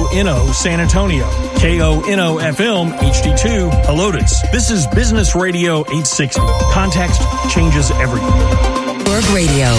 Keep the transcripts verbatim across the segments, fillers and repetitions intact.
N O San Antonio, K O N O F M H D two Helotes. This is Business Radio eight sixty. Context changes everything. Bloomberg Radio.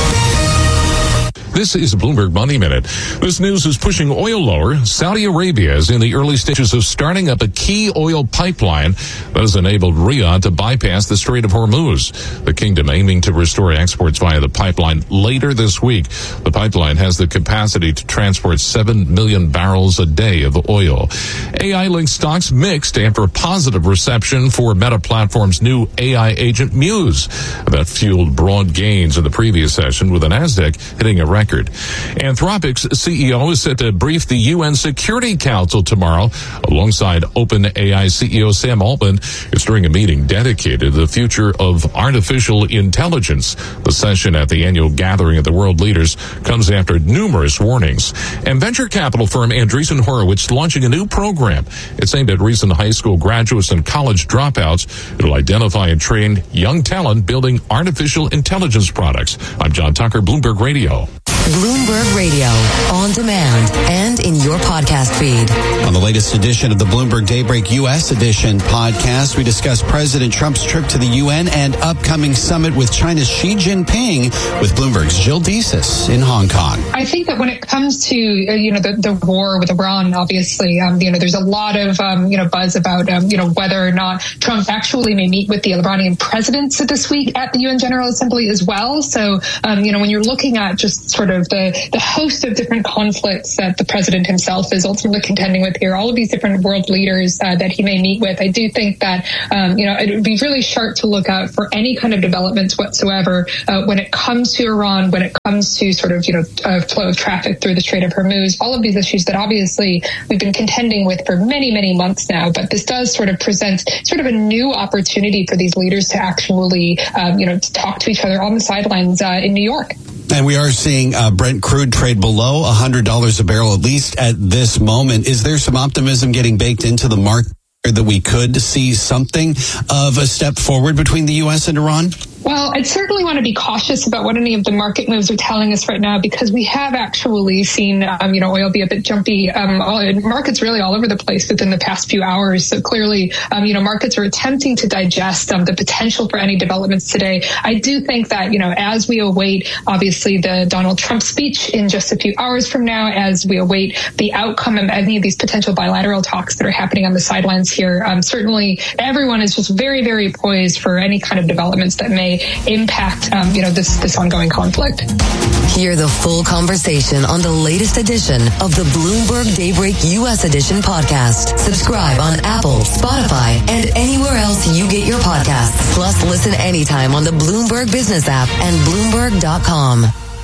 This is Bloomberg Money Minute. This news is pushing oil lower. Saudi Arabia is in the early stages of starting up a key oil pipeline that has enabled Riyadh to bypass the Strait of Hormuz. The kingdom aiming to restore exports via the pipeline later this week. The pipeline has the capacity to transport seven million barrels a day of oil. A I-linked stocks mixed after a positive reception for Meta Platform's new A I agent Muse. That fueled broad gains in the previous session, with the Nasdaq hitting a record. Anthropic's C E O is set to brief the U N Security Council tomorrow alongside OpenAI C E O Sam Altman. It's during a meeting dedicated to the future of artificial intelligence. The session at the annual gathering of the world leaders comes after numerous warnings. And venture capital firm Andreessen Horowitz launching a new program. It's aimed at recent high school graduates and college dropouts. It'll identify and train young talent building artificial intelligence products. I'm John Tucker, Bloomberg Radio. Bloomberg Radio, on demand and in your podcast feed. On the latest edition of the Bloomberg Daybreak U S Edition podcast, we discuss President Trump's trip to the U N and upcoming summit with China's Xi Jinping with Bloomberg's Jill Desis in Hong Kong. I think that when it comes to, uh, you know, the, the war with Iran, obviously, um, you know, there's a lot of, um, you know, buzz about, um, you know, whether or not Trump actually may meet with the Iranian president this week at the U N General Assembly as well. So, um, you know, when you're looking at just sort of the, the host of different conflicts that the president himself is ultimately contending with here, all of these different world leaders uh, that he may meet with, I do think that, um, you know, it would be really sharp to look out for any kind of developments whatsoever uh, when it comes to Iran, when it comes to sort of, you know, uh, flow of traffic through the Strait of Hormuz, all of these issues that obviously we've been contending with for many, many months now. But this does sort of present sort of a new opportunity for these leaders to actually, um, you know, to talk to each other on the sidelines uh, in New York. And we are seeing uh, Brent crude trade below one hundred dollars a barrel, at least at this moment. Is there some optimism getting baked into the market that we could see something of a step forward between the U S and Iran? Well, I'd certainly want to be cautious about what any of the market moves are telling us right now, because we have actually seen, um, you know, oil be a bit jumpy. Um, all, markets really all over the place within the past few hours. So clearly, um, you know, markets are attempting to digest um, the potential for any developments today. I do think that, you know, as we await, obviously, the Donald Trump speech in just a few hours from now, as we await the outcome of any of these potential bilateral talks that are happening on the sidelines here, um, certainly everyone is just very, very poised for any kind of developments that may impact, um, you know, this, this ongoing conflict. Hear the full conversation on the latest edition of the Bloomberg Daybreak U S Edition podcast. Subscribe on Apple, Spotify, and anywhere else you get your podcasts. Plus, listen anytime on the Bloomberg Business app and Bloomberg dot com.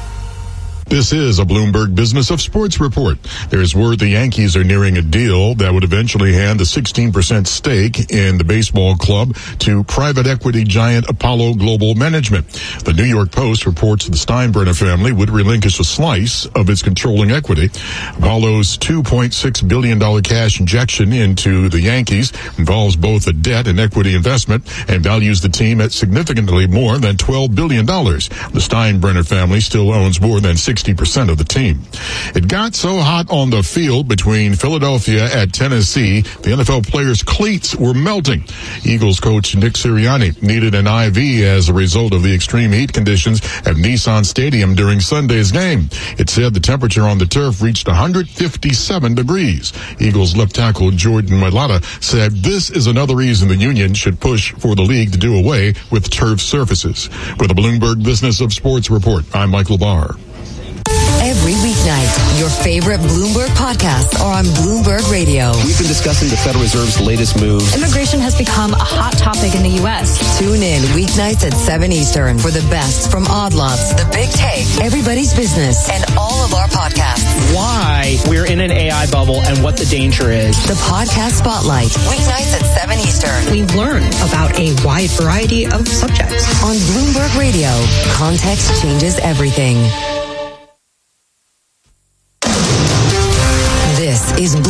This is a Bloomberg Business of Sports report. There's word the Yankees are nearing a deal that would eventually hand the sixteen percent stake in the baseball club to private equity giant Apollo Global Management. The New York Post reports the Steinbrenner family would relinquish a slice of its controlling equity. Apollo's two point six billion dollars cash injection into the Yankees involves both a debt and equity investment and values the team at significantly more than twelve billion dollars. The Steinbrenner family still owns more than sixty percent of the team. It got so hot on the field between Philadelphia at Tennessee, the N F L players' cleats were melting. Eagles coach Nick Sirianni needed an I V as a result of the extreme heat conditions at Nissan Stadium during Sunday's game. It said the temperature on the turf reached one hundred fifty-seven degrees. Eagles left tackle Jordan Mailata said this is another reason the union should push for the league to do away with turf surfaces. With the Bloomberg Business of Sports report, I'm Michael Barr. Every weeknight, your favorite Bloomberg podcasts are on Bloomberg Radio. We've been discussing the Federal Reserve's latest moves. Immigration has become a hot topic in the U S. Tune in weeknights at seven Eastern for the best from Odd Lots, The Big Take, Everybody's Business, and all of our podcasts. Why we're in an A I bubble and what the danger is. The Podcast Spotlight, weeknights at seven Eastern. We learn about a wide variety of subjects. On Bloomberg Radio, context changes everything. This is Bloomberg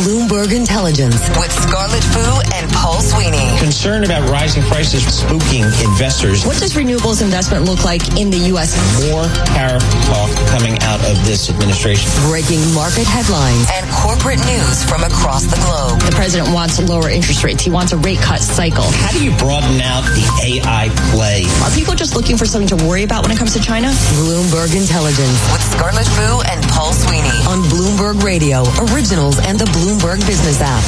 Bloomberg Intelligence with Scarlett Fu and Paul Sweeney. Concern about rising prices spooking investors. What does renewables investment look like in the U S? More tariff talk coming out of this administration. Breaking market headlines and corporate news from across the globe. The president wants to lower interest rates. He wants a rate cut cycle. How do you broaden out the A I play? Are people just looking for something to worry about when it comes to China? Bloomberg Intelligence with Scarlett Fu and Paul Sweeney on Bloomberg Radio, Originals, and the Bloomberg Business app.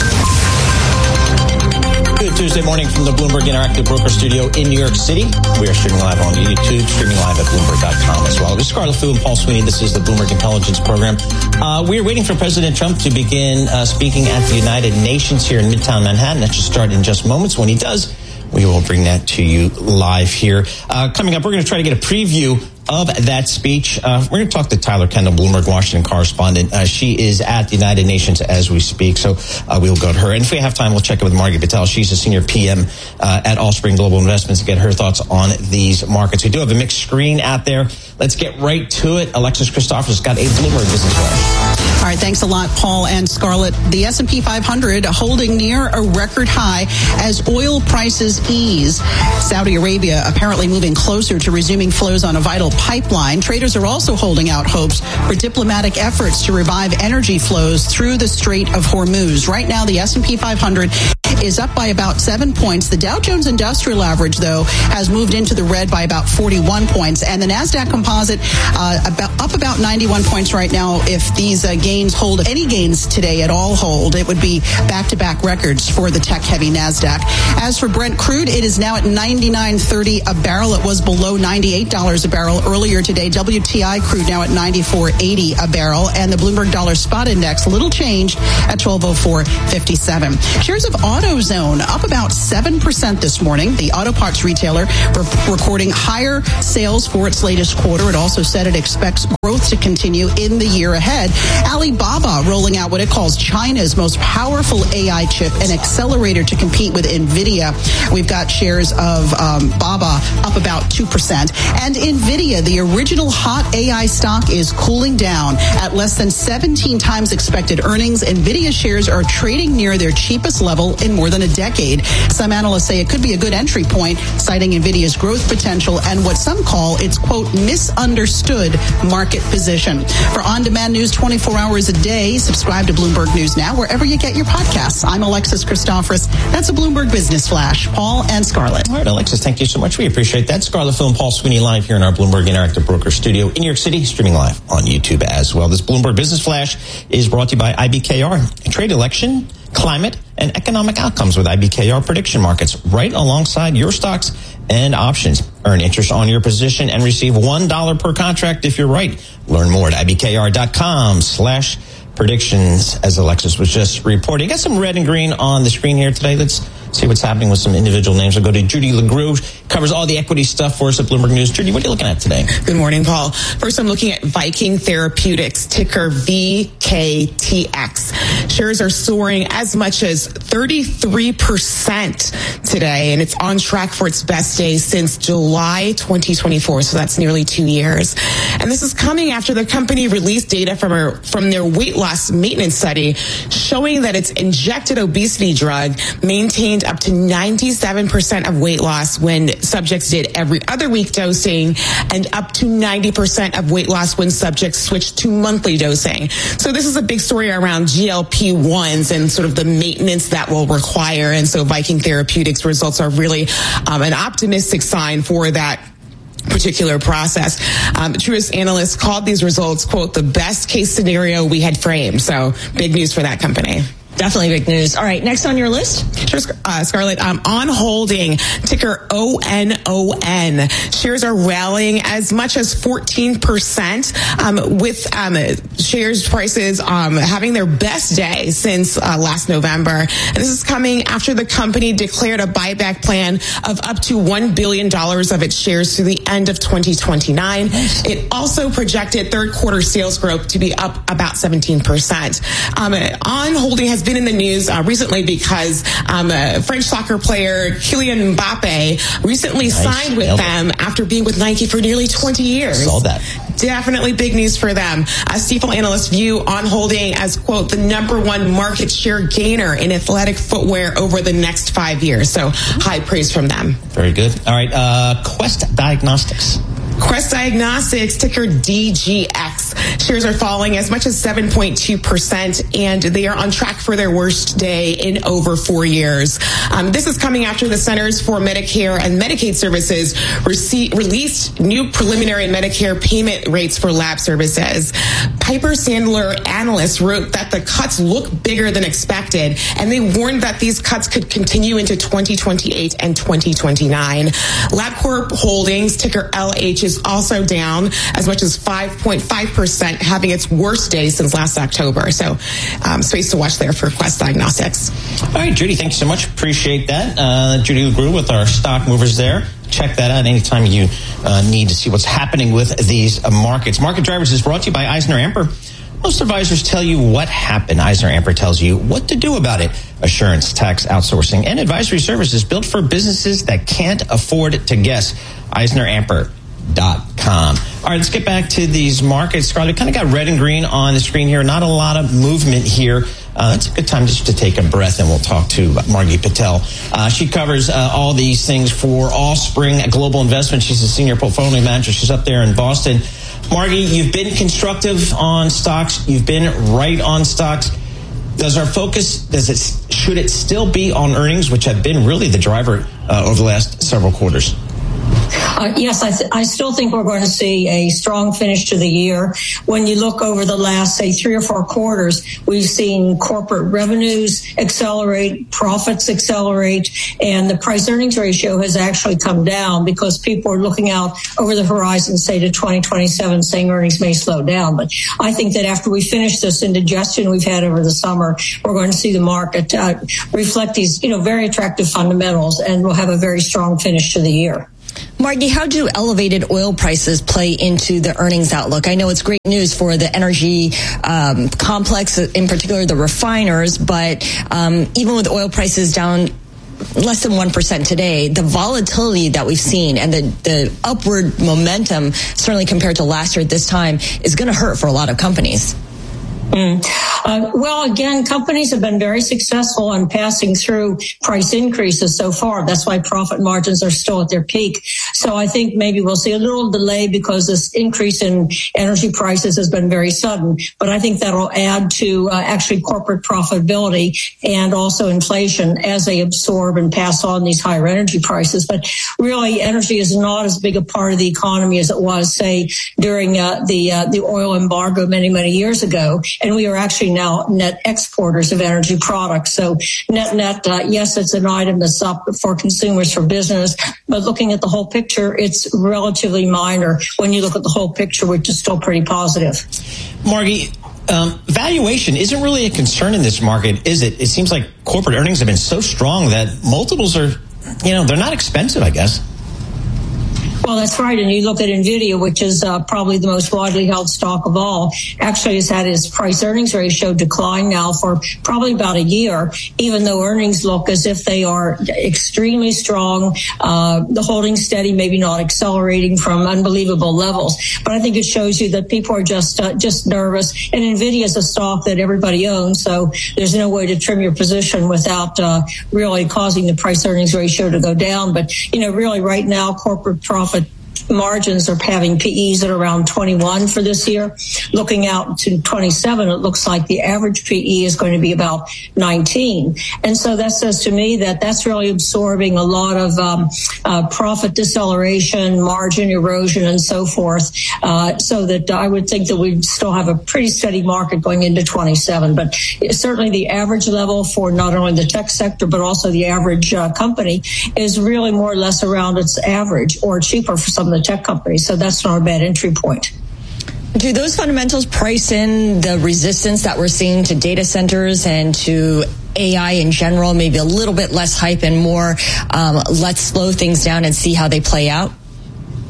Good Tuesday morning from the Bloomberg Interactive Broker Studio in New York City. We are streaming live on YouTube, streaming live at Bloomberg dot com as well. This is Scarlett Fu and Paul Sweeney. This is the Bloomberg Intelligence Program. Uh, we are waiting for President Trump to begin uh, speaking at the United Nations here in Midtown Manhattan. That should start in just moments. When he does, we will bring that to you live here. Uh, coming up, we're going to try to get a preview of that speech. Uh, we're going to talk to Tyler Kendall, Bloomberg Washington correspondent. Uh, she is at the United Nations as we speak, so uh, we'll go to her. And if we have time, we'll check in with Margie Patel. She's a senior P M uh, at Allspring Global Investments to get her thoughts on these markets. We do have a mixed screen out there. Let's get right to it. Alexis Christophers has got a Bloomberg Business Flash. All right, thanks a lot, Paul and Scarlett. The S and P five hundred holding near a record high as oil prices ease. Saudi Arabia apparently moving closer to resuming flows on a vital pipeline. Traders are also holding out hopes for diplomatic efforts to revive energy flows through the Strait of Hormuz. Right now, the S and P five hundred is up by about seven points. The Dow Jones Industrial Average, though, has moved into the red by about forty-one points. And the NASDAQ Composite uh, about, up about ninety-one points right now. If these uh, gains hold, if any gains today at all hold, it would be back-to-back records for the tech-heavy NASDAQ. As for Brent crude, it is now at ninety-nine thirty a barrel. It was below ninety-eight dollars a barrel earlier today. W T I crude now at ninety-four eighty a barrel. And the Bloomberg Dollar Spot Index, little change at twelve oh four fifty-seven. Shares of AutoZone up about seven percent this morning. The auto parts retailer re- recording higher sales for its latest quarter. It also said it expects growth to continue in the year ahead. Alibaba rolling out what it calls China's most powerful A I chip, an accelerator to compete with NVIDIA. We've got shares of um, Baba up about two percent. And NVIDIA, the original hot A I stock, is cooling down at less than seventeen times expected earnings. NVIDIA shares are trading near their cheapest level in more than a decade. Some analysts say it could be a good entry point, citing NVIDIA's growth potential and what some call its, quote, misunderstood market position. For on-demand news twenty-four hours a day, subscribe to Bloomberg News Now wherever you get your podcasts. I'm Alexis Christophers. That's a Bloomberg Business Flash. Paul and Scarlett. All right, Alexis, thank you so much. We appreciate that. Scarlett Fu and Paul Sweeney live here in our Bloomberg Interactive Broker Studio in New York City, streaming live on YouTube as well. This Bloomberg Business Flash is brought to you by I B K R. Trade election, climate, and economic outcomes with I B K R prediction markets right alongside your stocks and options. Earn interest on your position and receive one dollar per contract if you're right. Learn more at ibkr.com slash predictions, as Alexis was just reporting. Got some red and green on the screen here today. Let's see what's happening with some individual names. I'll go to Judy LaGrue, covers all the equity stuff for us at Bloomberg News. Judy, what are you looking at today? Good morning, Paul. First, I'm looking at Viking Therapeutics, ticker V K T X. Shares are soaring as much as thirty-three percent today, and it's on track for its best day since July twenty twenty-four, so that's nearly two years. And this is coming after the company released data from, a, from their weight loss maintenance study showing that its injected obesity drug maintained up to ninety-seven percent of weight loss when subjects did every other week dosing, and up to ninety percent of weight loss when subjects switched to monthly dosing. So this is a big story around G L P ones and sort of the maintenance that will require. And so Viking Therapeutics results are really um, an optimistic sign for that particular process. Um, Truist analysts called these results, quote, the best case scenario we had framed. So big news for that company. Definitely big news. All right, next on your list? Sure, uh, Scarlett. Um, On Holding, ticker O N O N. Shares are rallying as much as fourteen percent, um, with um, shares prices um, having their best day since uh, last November. And this is coming after the company declared a buyback plan of up to one billion dollars of its shares through the end of twenty twenty-nine. It also projected third quarter sales growth to be up about seventeen percent. Um, On Holding has been been in the news uh, recently because um, a French soccer player, Kylian Mbappe, recently nice. signed with Nailed them it. after being with Nike for nearly twenty years. Saw that. Definitely big news for them. A Stifel analyst view On Holding as, quote, the number one market share gainer in athletic footwear over the next five years. So high praise from them. Very good. All right. Uh, Quest Diagnostics. Quest Diagnostics, ticker D G X. Shares are falling as much as seven point two percent, and they are on track for their worst day in over four years. Um, this is coming after the Centers for Medicare and Medicaid Services rece- released new preliminary Medicare payment rates for lab services. Piper Sandler analysts wrote that the cuts look bigger than expected, and they warned that these cuts could continue into twenty twenty-eight and twenty twenty-nine. LabCorp Holdings, ticker L H, is also down as much as five point five percent, having its worst day since last October. So um, space to watch there for Quest Diagnostics. All right, Judy, thank you so much. Appreciate that. Uh, Judy LeGroux with our stock movers there. Check that out anytime you uh, need to see what's happening with these uh, markets. Market Drivers is brought to you by EisnerAmper. Most advisors tell you what happened. EisnerAmper tells you what to do about it. Assurance, tax, outsourcing, and advisory services built for businesses that can't afford to guess. Eisner Amper dot com. All right, let's get back to these markets. Scarlett, kind of got red and green on the screen here. Not a lot of movement here. Uh, that's a good time just to take a breath, and we'll talk to Margie Patel. Uh, she covers uh, all these things for Allspring Global Investment. She's a senior portfolio manager. She's up there in Boston. Margie, you've been constructive on stocks. You've been right on stocks. Does our focus, does it, should it still be on earnings, which have been really the driver uh, over the last several quarters? Uh, yes, I, th- I still think we're going to see a strong finish to the year. When you look over the last, say, three or four quarters, we've seen corporate revenues accelerate, profits accelerate, and the price-earnings ratio has actually come down because people are looking out over the horizon, say, to twenty twenty-seven, saying earnings may slow down. But I think that after we finish this indigestion we've had over the summer, we're going to see the market uh, reflect these, you know, very attractive fundamentals, and we'll have a very strong finish to the year. Margie, how do elevated oil prices play into the earnings outlook? I know it's great news for the energy um, complex, in particular the refiners, but um, even with oil prices down less than one percent today, the volatility that we've seen and the, the upward momentum, certainly compared to last year at this time, is going to hurt for a lot of companies. Mm. Uh, well, again, companies have been very successful in passing through price increases so far. That's why profit margins are still at their peak. So I think maybe we'll see a little delay because this increase in energy prices has been very sudden. But I think that'll add to uh, actually corporate profitability and also inflation as they absorb and pass on these higher energy prices. But really, energy is not as big a part of the economy as it was, say, during uh, the uh, the oil embargo many, many years ago. And we are actually now net exporters of energy products. So net, net, uh, yes, it's an item that's up for consumers, for business, but looking at the whole picture, it's relatively minor when you look at the whole picture, which is still pretty positive. Margie, um, valuation isn't really a concern in this market, is it? It seems like corporate earnings have been so strong that multiples are, you know, they're not expensive, I guess. Well, that's right. And you look at NVIDIA, which is uh, probably the most widely held stock of all, actually has had its price earnings ratio decline now for probably about a year, even though earnings look as if they are extremely strong, uh, the holding steady, maybe not accelerating from unbelievable levels. But I think it shows you that people are just uh, just nervous. And NVIDIA is a stock that everybody owns, so there's no way to trim your position without uh, really causing the price earnings ratio to go down. But, you know, really right now, corporate profit margins are having P Es at around twenty-one for this year. Looking out to twenty-seven, it looks like the average P E is going to be about nineteen. And so that says to me that that's really absorbing a lot of um, uh, profit deceleration, margin erosion, and so forth. Uh, so that I would think that we'd still have a pretty steady market going into twenty-seven. But certainly the average level for not only the tech sector, but also the average uh, company is really more or less around its average or cheaper for some of the tech companies. So that's not a bad entry point. Do those fundamentals price in the resistance that we're seeing to data centers and to A I in general, maybe a little bit less hype and more um, let's slow things down and see how they play out?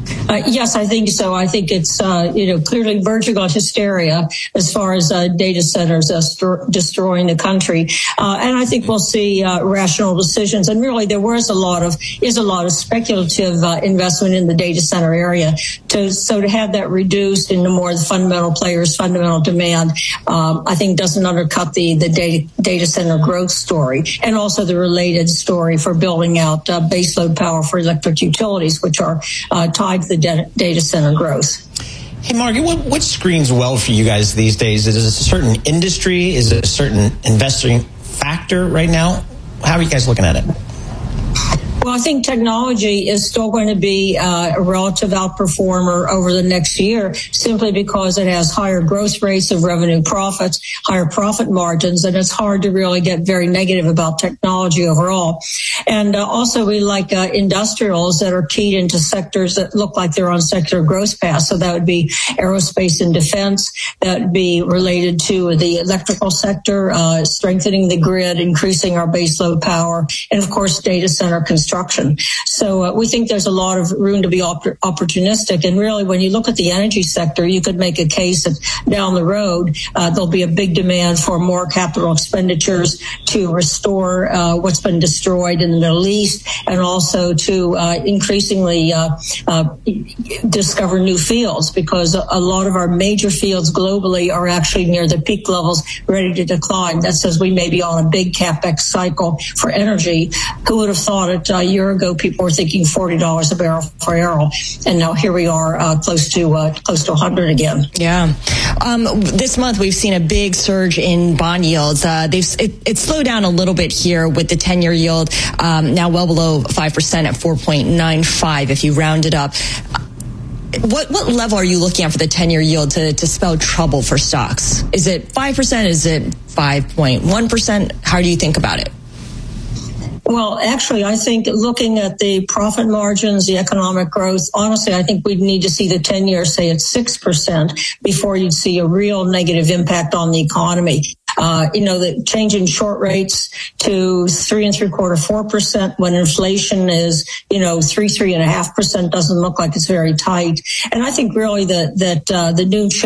Uh, yes, I think so. I think it's, uh, you know, clearly verging on hysteria as far as uh, data centers uh, st- destroying the country. Uh, and I think we'll see uh, rational decisions. And really, there was a lot of, is a lot of speculative uh, investment in the data center area. To, so to have that reduced into more the fundamental players, fundamental demand, um, I think doesn't undercut the, the data, data center growth story, and also the related story for building out uh, baseload power for electric utilities, which are uh, tied to the data center growth. Hey, Margaret, what, what screens well for you guys these days? Is it a certain industry? Is it a certain investing factor right now? How are you guys looking at it? Well, I think technology is still going to be uh, a relative outperformer over the next year, simply because it has higher growth rates of revenue profits, higher profit margins, and it's hard to really get very negative about technology overall. And uh, also, we like uh, industrials that are keyed into sectors that look like they're on secular growth paths. So that would be aerospace and defense. That would be related to the electrical sector, uh, strengthening the grid, increasing our baseload power, and of course, data center construction. So uh, we think there's a lot of room to be op- opportunistic. And really, when you look at the energy sector, you could make a case that down the road, uh, there'll be a big demand for more capital expenditures to restore uh, what's been destroyed in the Middle East, and also to uh, increasingly uh, uh, discover new fields, because a lot of our major fields globally are actually near the peak levels, ready to decline. That says we may be on a big capex cycle for energy. Who would have thought it? Uh, A year ago, people were thinking forty dollars a barrel for oil, and now here we are, uh, close to uh, close to one hundred again. Yeah, um, this month we've seen a big surge in bond yields. Uh, they've it, it slowed down a little bit here with the ten-year yield um, now well below five percent at four point nine five if you round it up. What what level are you looking at for the ten-year yield to, to spell trouble for stocks? Is it five percent? Is it five point one percent? How do you think about it? Well, actually, I think looking at the profit margins, the economic growth, honestly, I think we'd need to see the ten-year say at six percent before you'd see a real negative impact on the economy. Uh, you know, the change in short rates to three and three quarter, four percent when inflation is, you know, three, three and a half percent doesn't look like it's very tight. And I think really that, that, uh, the new